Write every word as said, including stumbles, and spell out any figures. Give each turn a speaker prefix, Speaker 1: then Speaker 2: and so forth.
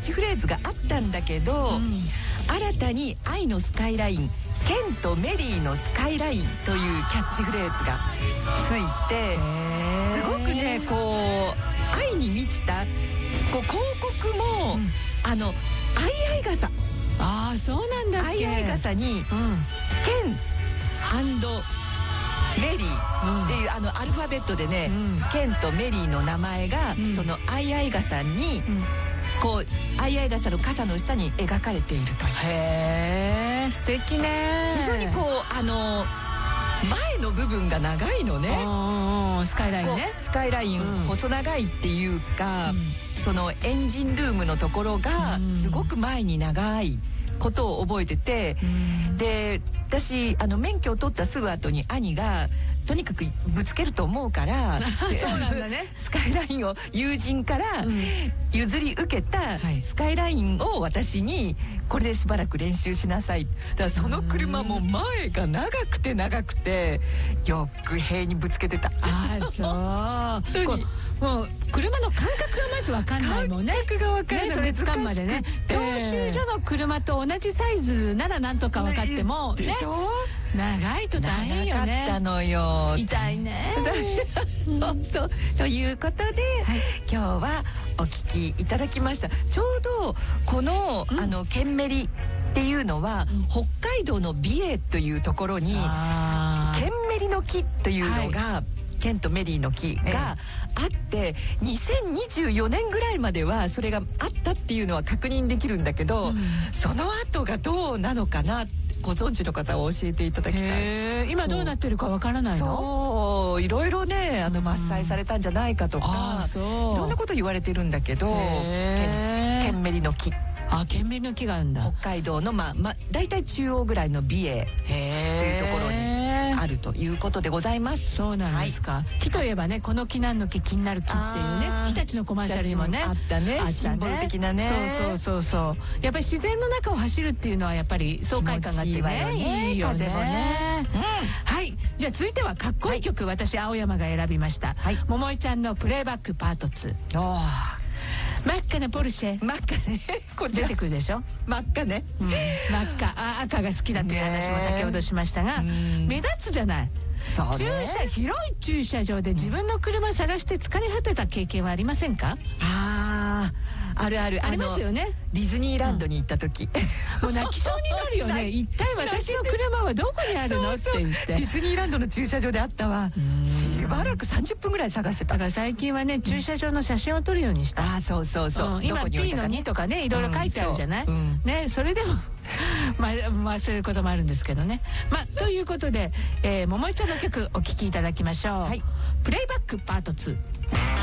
Speaker 1: チフレーズがあったんだけど、うん、新たに愛のスカイライン、ケンとメリーのスカイラインというキャッチフレーズがついて、すごくねこう愛に満ちたこう広告も、うん、あの相合い傘、
Speaker 2: ああそうなんだっけ、
Speaker 1: 相合い傘に、うん、ケンメリーっていう、うん、あのアルファベットでね、うん、ケンとメリーの名前が、うん、その相合い傘に、うん、こう相合い傘の傘の下に描かれているという。
Speaker 2: へー素敵ね。
Speaker 1: 非常にこうあの前の部分が長いのね。
Speaker 2: スカイラインね。
Speaker 1: スカイライン、うん、細長いっていうか、うん、そのエンジンルームのところがすごく前に長いことを覚えてて、うん、で私あの免許を取ったすぐ後に兄がとにかくぶつけると思うから
Speaker 2: そうなんだね。
Speaker 1: スカイラインを友人から譲り受けたスカイラインを私にこれでしばらく練習しなさい。だからその車も前が長くて長くてよく塀にぶつけてた。
Speaker 2: ああそうこうもう車の感覚がまず分かんないもんね。
Speaker 1: 感覚が分からない、ね、
Speaker 2: それ掴むまでね。教習所の車と同じサイズならなんとか分かってもね、長いと大変よね。
Speaker 1: 長かったのよ。
Speaker 2: 痛いね。
Speaker 1: そうそうということで、はい、今日はお聞きいただきました。ちょうどこの、うん、あのケンメリっていうのは、うん、北海道の美瑛というところにケンメリの木というのが、はい、ケンとメリーの木があって、ええ、にせんにじゅうよねんぐらいまではそれがあったっていうのは確認できるんだけど、うん、その後がどうなのかな、ご存知の方を教えていただきたい。
Speaker 2: へー、今どうなってるかわからないの？
Speaker 1: そういろいろねあの伐採されたんじゃないかとか、うん、いろんなこと言われてるんだけど、ケン、ケンメリの木、
Speaker 2: あ、ケンメリの木があるんだ。
Speaker 1: 北海道のまあまあだいたい中央ぐらいの美瑛というところにあるということでございます。
Speaker 2: そうなんですか、はい、木といえばね、この木なんの木、気になる木っていうね、日立のコマーシャルにもね
Speaker 1: あったね、シンボル的なね。
Speaker 2: そうそうそうそう、やっぱり自然の中を走るっていうのはやっぱり爽快感があってね、いいよね。風もね、うん、はい。じゃあ続いてはかっこいい曲、はい、私青山が選びました、はい、桃井ちゃんのプレイバックパートツー。おー、真っ赤なポルシェ、
Speaker 1: 真っ赤ね、こちら
Speaker 2: 出てくるでしょ。
Speaker 1: 真っ赤ね、うん、
Speaker 2: 真っ赤、あ、赤が好きだという話も先ほどしましたが、目立つじゃない。駐車、広い駐車場で自分の車探して疲れ果てた経験はありませんか？
Speaker 1: ああ、あるある。
Speaker 2: ありますよね。
Speaker 1: ディズニーランドに行った時、
Speaker 2: うん、もう泣きそうになるよね。一体私の車はどこにあるのって言って。
Speaker 1: ディズニーランドの駐車場であったわ。しばらくさんじゅっぷんぐらい探してた。
Speaker 2: だから最近はね、駐車場の写真を撮るようにした。
Speaker 1: ああ、そうそうそう、
Speaker 2: うん、今 ピー のにとかね、いろいろ書いてあるじゃない、うん、ね、それでもまあ忘れることもあるんですけどね。まあということで、えー、桃井ちゃんの曲お聴きいただきましょう、はい、プレイバックパートツー。